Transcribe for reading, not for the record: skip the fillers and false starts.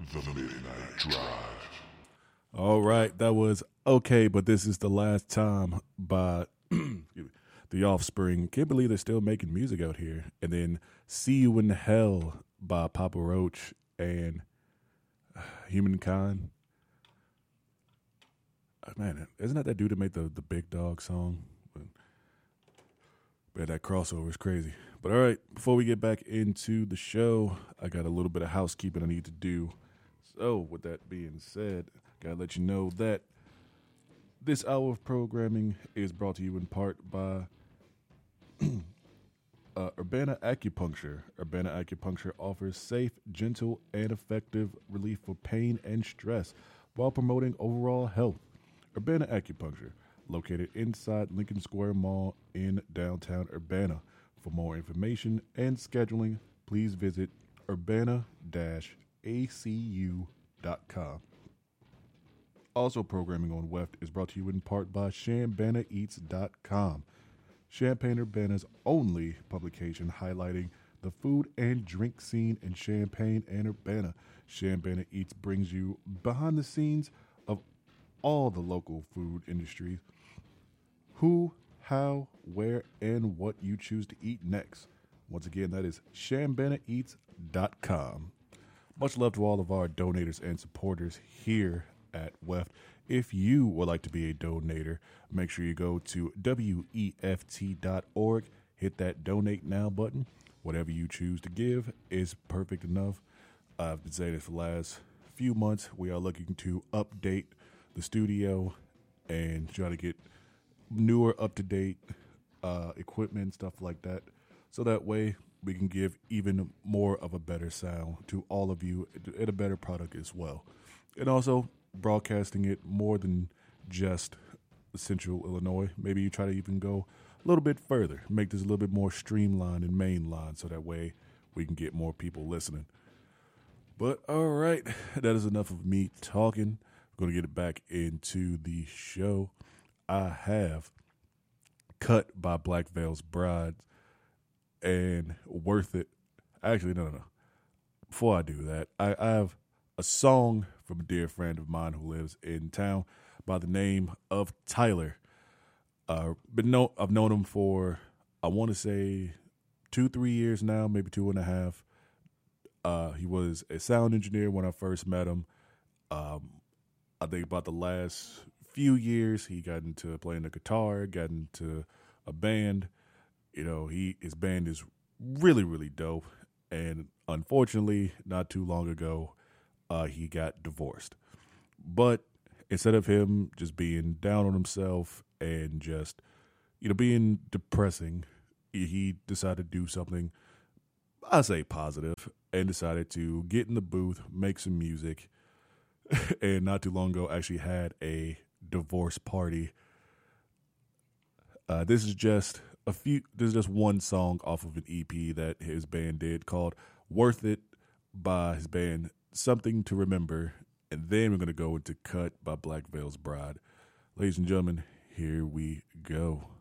The Midnight Drive. All right, that was Okay, But This Is the Last Time by The Offspring. Can't believe they're still making music out here. And then See You in Hell by Papa Roach and Humankind. Man, isn't that dude that made the Big Dog song? But that crossover is crazy. But all right, before we get back into the show, I got a little bit of housekeeping I need to do. So, with that being said, gotta let you know that this hour of programming is brought to you in part by Urbana Acupuncture. Urbana Acupuncture offers safe, gentle, and effective relief for pain and stress while promoting overall health. Urbana Acupuncture, located inside Lincoln Square Mall in downtown Urbana. For more information and scheduling, please visit urbana-acu.com. Also programming on WEFT is brought to you in part by ChampagneEats.com. Champaign Urbana's only publication highlighting the food and drink scene in Champaign and Urbana. Champaign Eats brings you behind the scenes of all the local food industries. Who, how, where, and what you choose to eat next. Once again, that is ChampagneEats.com. Much love to all of our donators and supporters here at WEFT. If you would like to be a donator, make sure you go to WEFT.org, hit that donate now button. Whatever you choose to give is perfect enough. I've been saying this for the last few months. We are looking to update the studio and try to get newer, up-to-date equipment, stuff like that. So that way we can give even more of a better sound to all of you and a better product as well. And also broadcasting it more than just Central Illinois. Maybe you try to even go a little bit further, make this a little bit more streamlined and mainline so that way we can get more people listening. But all right, that is enough of me talking. I'm going to get it back into the show. I have Cut by Black Veil's Bride and Worth It. Actually, no. Before I do that, I have a song from a dear friend of mine who lives in town by the name of Tyler. I've known him for, I want to say, 2-3 years now, maybe 2.5. He was a sound engineer when I first met him. I think about the last few years, he got into playing the guitar, got into a band. You know, his band is really, really dope. And unfortunately, not too long ago, he got divorced. But instead of him just being down on himself and just, being depressing, he decided to do something, I say positive, and decided to get in the booth, make some music, and not too long ago actually had a divorce party. This is just one song off of an EP that his band did called Worth It by his band Something to Remember. And then we're going to go into Cut by Black Veil's Bride. Ladies and gentlemen, here we go.